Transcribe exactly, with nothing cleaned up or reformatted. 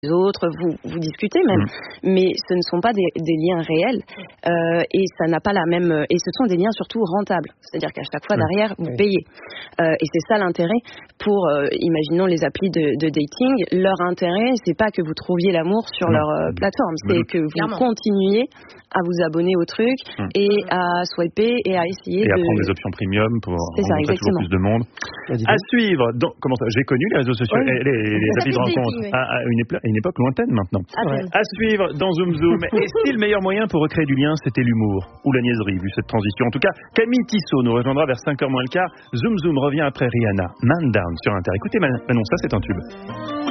autres, vous, vous discutez même, mmh. mais ce ne sont pas des, des liens réels euh, et ça n'a pas la même. Et ce sont des liens surtout rentables, c'est-à-dire qu'à chaque fois mmh. derrière vous oui. payez. Euh, et c'est ça l'intérêt pour, euh, imaginons les applis de, de dating. Leur intérêt, c'est pas que vous trouviez l'amour sur mmh. leur euh, plateforme, c'est que vous Clairement. continuiez à vous abonner au truc mmh. et à swiper et à essayer et de... à prendre des options premium pour c'est ça, rencontrer toujours plus de monde. À suivre. Donc, comment ça J'ai connu les réseaux sociaux, oui. les, les, les applis de rencontre oui. à, à, une époque, à une époque lointaine maintenant. Ah, ouais. À suivre dans Zoom Zoom. Et si le meilleur moyen pour recréer du lien, c'était l'humour ou la niaiserie, vu cette transition. En tout cas, Camille Tissot nous rejoindra vers cinq heures moins le quart. Zoom Zoom revient après Rihanna. Man Down sur Inter. Écoutez, Manon, ça c'est un tube.